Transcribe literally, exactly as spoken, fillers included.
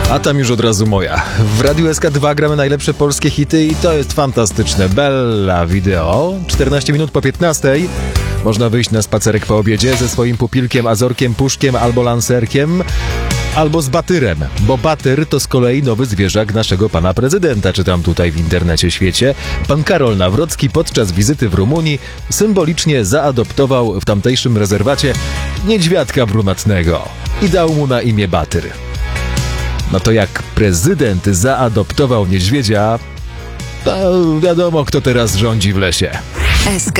A tam już od razu moja. W Radiu S K dwa gramy najlepsze polskie hity i to jest fantastyczne. Bella Video. czternaście minut po piętnastej. Można wyjść na spacerek po obiedzie ze swoim pupilkiem, azorkiem, puszkiem albo lancerkiem. Albo z batyrem, bo batyr to z kolei nowy zwierzak naszego pana prezydenta, czytam tutaj w internecie świecie. Pan Karol Nawrocki podczas wizyty w Rumunii symbolicznie zaadoptował w tamtejszym rezerwacie niedźwiadka brunatnego i dał mu na imię Batyr. No to jak prezydent zaadoptował niedźwiedzia, to wiadomo, kto teraz rządzi w lesie.